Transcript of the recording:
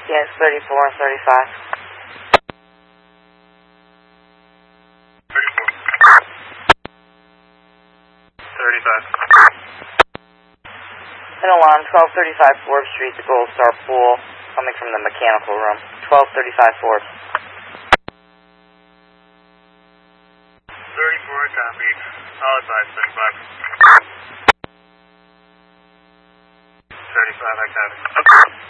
Yes, 34 and 35. 35. An alarm, 1235 Forbes Street, the Gold Star Pool, coming from the mechanical room. 1235 Forbes. 34, copy. I'll advise 35. 35, I got it.